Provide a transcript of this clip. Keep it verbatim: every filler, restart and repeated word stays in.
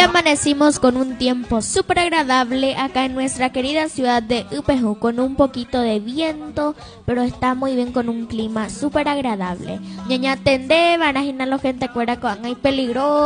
amanecimos con un tiempo súper agradable acá en nuestra querida ciudad de Upejú, con un poquito de viento, pero está muy bien con un clima súper agradable. Ñaña tende, van a gente cuera con hay peligro.